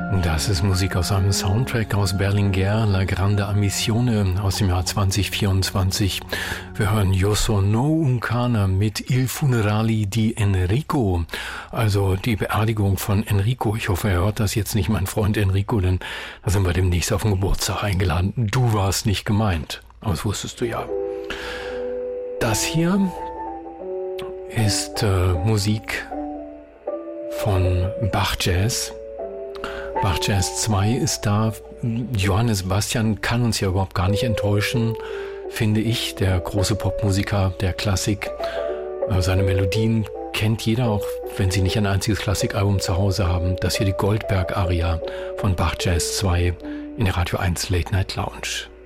Das ist Musik aus einem Soundtrack aus Berlinguer, La Grande Ammissione aus dem Jahr 2024. Wir hören Io sono un cane mit Il Funerali di Enrico, also die Beerdigung von Enrico. Ich hoffe, er hört das jetzt nicht, mein Freund Enrico, denn da sind wir demnächst auf den Geburtstag eingeladen. Du warst nicht gemeint, aber das wusstest du ja. Das hier ist Musik von Bach Jazz. Bach Jazz 2 ist da. Johannes Bastian kann uns ja überhaupt gar nicht enttäuschen, finde ich, der große Popmusiker der Klassik. Seine Melodien kennt jeder, auch wenn sie nicht ein einziges Klassikalbum zu Hause haben. Das hier die Goldberg-Aria von Bach Jazz 2 in der Radio 1 Late Night Lounge.